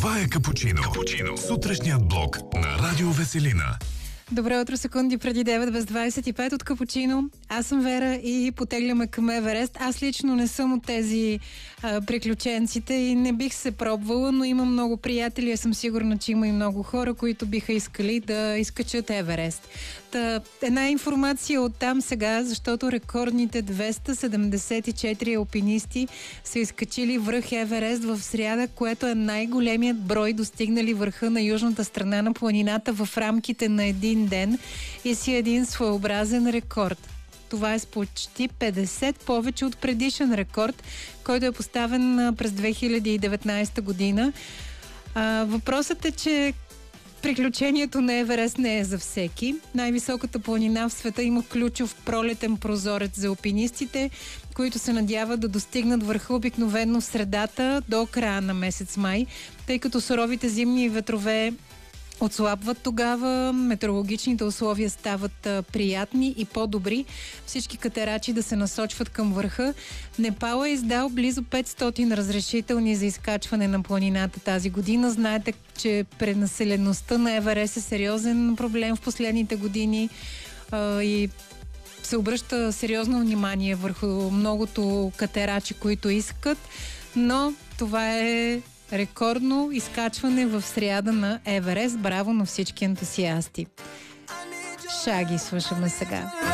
Това е Капучино. Сутрешният блок на Радио Веселина. Добро утро, секунди преди 9 без 25 от Капучино. Аз съм Вера и потегляме към Еверест. Аз лично не съм от тези приключенците и не бих се пробвала, но имам много приятели. Аз съм сигурна, че има и много хора, които биха искали да изкачат Еверест. Една информация от там сега, защото рекордните 274 алпинисти са изкачили връх Еверест в сряда, което е най-големият брой достигнали върха на южната страна на планината в рамките на един ден и си един своеобразен рекорд. Това е с почти 50 повече от предишен рекорд, който е поставен през 2019 година. Въпросът е, че приключението на Еверест не е за всеки. Най-високата планина в света има ключов пролетен прозорец за алпинистите, които се надяват да достигнат върха обикновено в средата до края на месец май, тъй като суровите зимни ветрове отслабват тогава, метеорологичните условия стават приятни и по-добри. Всички катерачи да се насочват към върха. Непал е издал близо 500 разрешителни за изкачване на планината тази година. Знаете, че пренаселеността на Еверест е сериозен проблем в последните години и се обръща сериозно внимание върху многото катерачи, които искат, но това е рекордно изкачване в сряда на Еверест. Браво на всички ентусиасти. Шаги слушаме сега.